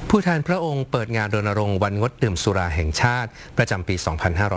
ผู้แทนพระองค์เปิดงานรณรงค์วันงดดื่มสุราแห่งชาติประจำปี 2569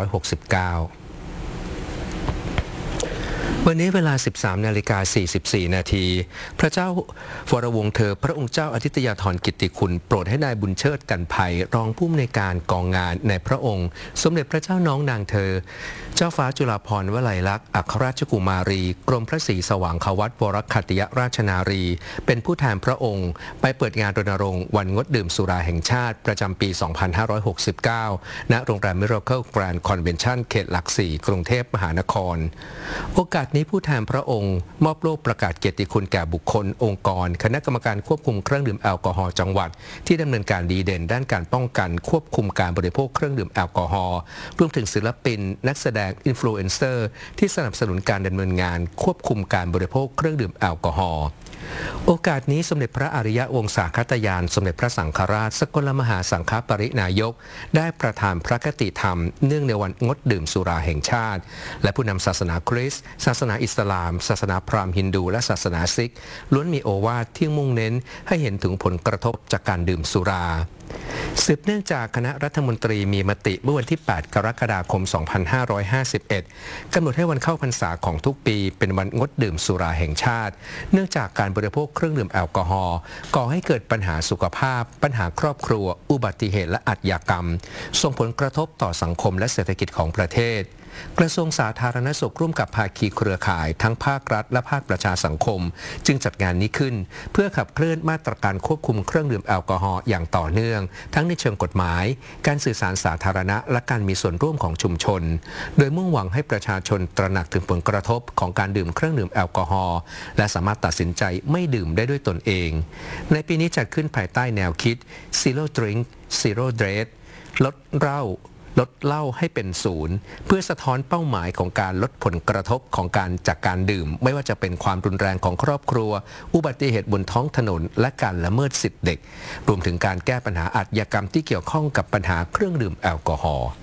วันนี้เวลา 13:44 นาทีพระเจ้าวรวงศ์เธอพระองค์เจ้าอาทิตยาธรกิตติคุณโปรดให้นายบุญเชิดกันภัยรองผู้อำนวยการกองงานในพระองค์สมเด็จพระเจ้าน้องนางเธอเจ้าฟ้าจุฬาภรณ์วลัยลักษณ์อัครราชกุมารีกรมพระศรีสว่างควัตวรคัตติยราชนารีเป็นผู้แทนพระองค์ไปเปิดงานรณรงค์วันงดดื่มสุราแห่งชาติประจำปี 2569 ณ โรงแรม Miracle Grand Convention เขตหลักสี่กรุงเทพมหานครโอกาสนี้ผู้แทนพระองค์มอบโล่ประกาศเกียรติคุณแก่บุคคลองค์กรคณะกรรมการควบคุมเครื่องดื่มแอลกอฮอล์จังหวัดที่ดำเนินการดีเด่นด้านการป้องกันควบคุมการบริโภคเครื่องดื่มแอลกอฮอล์รวมถึงศิลปินนักแสดงอินฟลูเอนเซอร์ที่สนับสนุนการดำเนินงานควบคุมการบริโภคเครื่องดื่มแอลกอฮอล์โอกาสนี้สมเด็จพระอริยวงศาคตยานสมเด็จพระสังฆราชสกลมหาสังฆปรินายกได้ประทานพระคติธรรมเนื่องในวันงดดื่มสุราแห่งชาติและผู้นำศาสนาคริสต์ศาสนาอิสลามศาสนาพราหมณ์ฮินดูและศาสนาซิกล้วนมีโอวาทที่มุ่งเน้นให้เห็นถึงผลกระทบจากการดื่มสุราสืบเนื่องจากคณะรัฐมนตรีมีมติเมื่อวันที่ 8 กรกฎาคม 2551 กำหนดให้วันเข้าพรรษาของทุกปีเป็นวันงดดื่มสุราแห่งชาติเนื่องจากการบริโภคเครื่องดื่มแอลกอฮอล์ก่อให้เกิดปัญหาสุขภาพปัญหาครอบครัวอุบัติเหตุและอาชญากรรมส่งผลกระทบต่อสังคมและเศรษฐกิจของประเทศกระทรวงสาธารณสุขร่วมกับภาคีเครือข่ายทั้งภาครัฐและภาคประชาสังคมจึงจัดงานนี้ขึ้นเพื่อขับเคลื่อนมาตรการควบคุมเครื่องดื่มแอลกอฮอล์อย่างต่อเนื่องทั้งในเชิงกฎหมายการสื่อสารสาธารณะและการมีส่วนร่วมของชุมชนโดยมุ่งหวังให้ประชาชนตระหนักถึงผลกระทบของการดื่มเครื่องดื่มแอลกอฮอล์และสามารถตัดสินใจไม่ดื่มได้ด้วยตนเองในปีนี้จัดขึ้นภายใต้แนวคิด Zero Drink Zero Death ลดเหล้าให้เป็นศูนย์เพื่อสะท้อนเป้าหมายของการลดผลกระทบของจากการดื่มไม่ว่าจะเป็นความรุนแรงของครอบครัวอุบัติเหตุบนท้องถนนและการละเมิดสิทธิเด็กรวมถึงการแก้ปัญหาอาชญากรรมที่เกี่ยวข้องกับปัญหาเครื่องดื่มแอลกอฮอล์